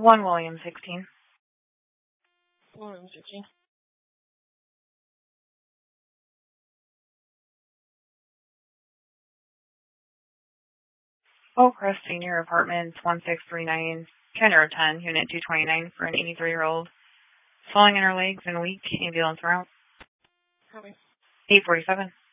1 William 16. William 16. Oakcrest Senior Apartments 1639, Kendra 10, Unit 229 for an 83-year-old. Swelling in her legs and weak. Ambulance route. Copy. 847.